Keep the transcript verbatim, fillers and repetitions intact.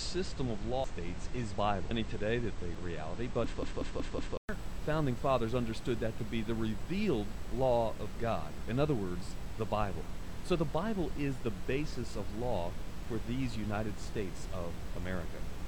system of law states is Bible. Many today that they reality, but founding fathers understood that to be the revealed law of God. In other words, the Bible. So the Bible is the basis of law for these United States of America.